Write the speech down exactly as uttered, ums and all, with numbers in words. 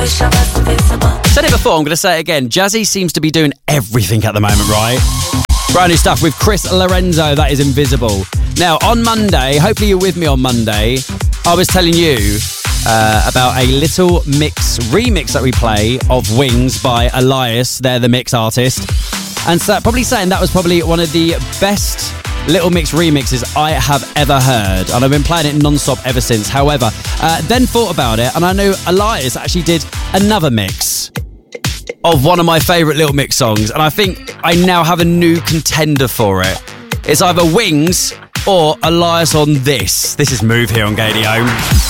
Said it before, I'm going to say it again. Jazzy seems to be doing everything at the moment, right? Brand new stuff with Chris Lorenzo, that is Invisible. Now, on Monday, hopefully you're with me on Monday, I was telling you uh, about a little mix remix that we play of Wings by Elias. They're the mix artist. And so, probably saying that was probably one of the best Little Mix remixes I have ever heard, and I've been playing it non-stop ever since. However, uh, then thought about it, and I know Elias actually did another mix of one of my favourite Little Mix songs, and I think I now have a new contender for it. It's either Wings or Elias on this. This is Move here on Gadio.